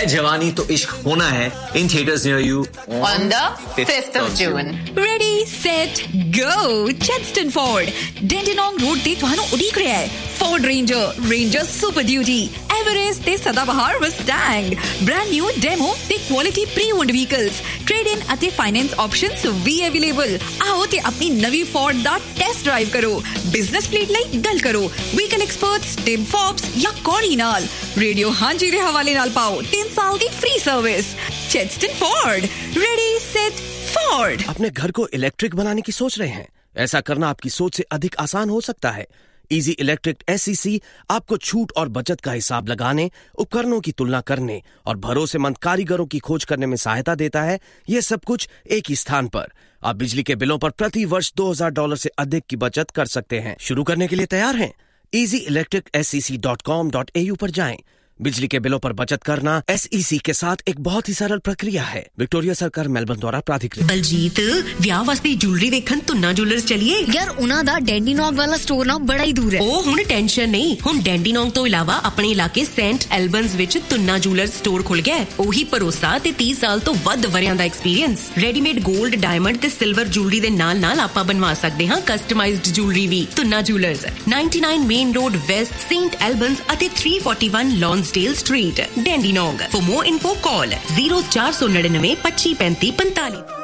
है जवानी तो इश्क होना है in theaters near you on the 5th of June. Ready, set, go! Chedston Ford. Dandenong Road ਤੇ ਤੁਹਾਨੂੰ ਉਡੀਕ ਰਿਹਾ ਹੈ Ford Ranger, Ranger Super Duty, Everest ਤੇ ਸਦਾਬਹਾਰ Mustang, brand new demo ਤੇ quality pre-owned vehicles, trade-in ਅਤੇ finance options ਵੀ available. ਆਓ ਤੇ ਆਪਣੀ ਨਵੀਂ Ford ਦਾ test drive ਕਰੋ. Business fleet ਲਈ ਗੱਲ ਕਰੋ. Vehicle experts Tim Forbes ਜਾਂ Corey ਨਾਲ. Radio ਹਾਂਜੀ ਦੇ ਹਵਾਲੇ ਨਾਲ ਪਾਓ 3 ਸਾਲ ਦੀ free service. Chedston Ford. Ready, set, Ford. अपने घर को इलेक्ट्रिक बनाने की सोच रहे हैं? ऐसा करना आपकी सोच से अधिक आसान हो सकता है. इजी इलेक्ट्रिक SEC आपको छूट और बचत का हिसाब लगाने, उपकरणों की तुलना करने और भरोसेमंद कारीगरों की खोज करने में सहायता देता है. ये सब कुछ एक ही स्थान पर. आप बिजली के बिलों पर प्रति वर्ष $2,000 से अधिक की बचत कर सकते हैं. शुरू करने के लिए तैयार हैं? easyelectricsec.com.au पर जाएं. बिजली के बिलों पर बचत करना SEC के साथ एक बहुत ही सरल प्रक्रिया है. विक्टोरिया सरकार मेलबर्न द्वारा प्राधिकृत. बलजीत ਵਿਆਹ ਵਾਸਤੇ ਜੁਐਲਰੀ ਵੇਖਣ ਤੁੰਨਾ ਜੁਐਲਰਸ ਚਲੀਏ ਯਾਰ ਉਹਨਾਂ ਦਾ ਡੈਂਡੀਨੌਗ ਵਾਲਾ ਸਟੋਰ ਨਾ ਬੜਾ ਹੀ ਦੂਰ ਹੈ. ਉਹ ਹੁਣ ਟੈਨਸ਼ਨ ਨਹੀਂ, ਹੁਣ ਡੈਂਡੀਨੌਗ ਤੋਂ ਇਲਾਵਾ ਆਪਣੇ ਇਲਾਕੇ ਸੈਂਟ ਐਲਬਨਸ ਵਿੱਚ ਤੁੰਨਾ ਜੁਐਲਰਸ ਸਟੋਰ ਖੁੱਲ ਗਿਆ ਹੈ. ਉਹੀ ਭਰੋਸਾ ਤੇ 30 ਸਾਲ ਤੋਂ ਵੱਧ ਵਰਿਆਂ ਦਾ ਐਕਸਪੀਰੀਅੰਸ. ਰੈਡੀਮੇਡ 골ਡ, ਡਾਇਮੰਡ ਤੇ ਸਿਲਵਰ ਜੁਐਲਰੀ ਦੇ ਨਾਲ-ਨਾਲ ਆਪਾਂ ਬਣਵਾ ਸਕਦੇ ਹਾਂ ਕਸਟਮਾਈਜ਼ਡ ਜੁਐਲਰੀ ਵੀ. Tuna jewellers 99 main road West, Saint ਐਲਬਨਸ ਅਤੇ 341 ਲੌਂਸਡੇਲ street, ਡੈਂਡੀਨੌਗ. For more info call 0499 25 35 45.